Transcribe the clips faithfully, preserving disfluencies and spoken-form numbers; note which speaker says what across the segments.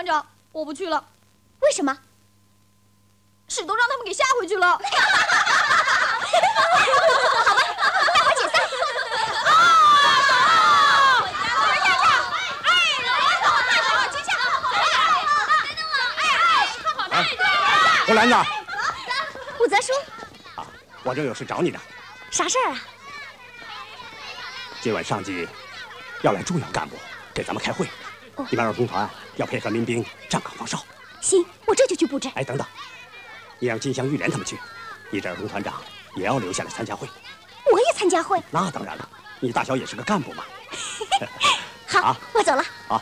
Speaker 1: 长，我不去了。
Speaker 2: 为什么？
Speaker 1: 屎都让他们给吓回去了。好吧，
Speaker 2: 大伙解散。
Speaker 1: 啊！我们站长，哎，我走，大手举起来，等等我，哎哎，看好那个。
Speaker 3: 胡兰子。
Speaker 2: 武则叔。
Speaker 3: 啊，我正有事找你呢。
Speaker 2: 啥事儿啊？
Speaker 3: 今晚上级要来重要干部给咱们开会，
Speaker 2: 哦、
Speaker 3: 你们儿童团要配合民兵站岗放哨。
Speaker 2: 行，我这就去布置。
Speaker 3: 哎，等等，你让金香、玉莲他们去，你这儿童团长也要留下来参加会。
Speaker 2: 我也参加会？
Speaker 3: 那当然了，你大小也是个干部嘛。
Speaker 2: 好，啊、我走了。
Speaker 3: 好。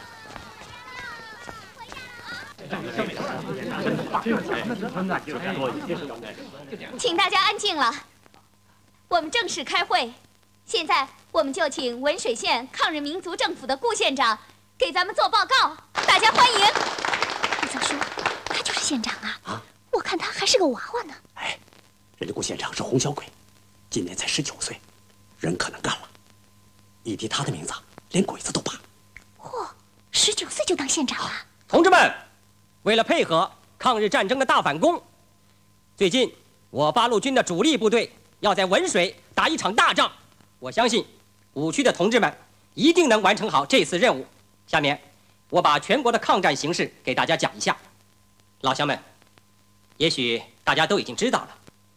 Speaker 4: 请大家安静了，我们正式开会。现在我们就请文水县抗日民族政府的顾县长给咱们做报告，大家欢迎。
Speaker 2: 武则叔，他就是县长啊！啊，我看他还是个娃娃呢。
Speaker 3: 哎，人家顾县长是红小鬼，今年才十九岁，人可能干了。一提他的名字，连鬼子都怕。
Speaker 2: 嚯，十九岁就当县长了！
Speaker 5: 同志们，为了配合抗日战争的大反攻，最近我八路军的主力部队要在文水打一场大仗。我相信五区的同志们一定能完成好这次任务。下面我把全国的抗战形势给大家讲一下。老乡们，也许大家都已经知道了，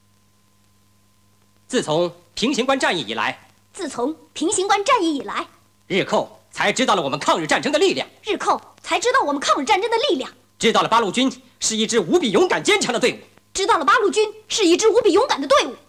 Speaker 5: 自从平型关战役以来，
Speaker 2: 自从平型关战役以来，
Speaker 5: 日寇才知道了我们抗日战争的力量，
Speaker 2: 日寇才知道我们抗日战争的力量，
Speaker 5: 知道了八路军是一支无比勇敢坚强的队伍，
Speaker 2: 知道了八路军是一支无比勇敢的队伍。